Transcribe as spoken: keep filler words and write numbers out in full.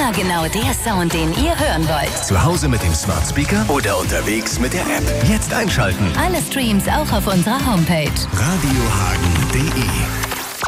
Immer genau der Sound, den ihr hören wollt. Zu Hause mit dem Smart Speaker oder unterwegs mit der App. Jetzt einschalten. Alle Streams auch auf unserer Homepage. radiohagen punkt de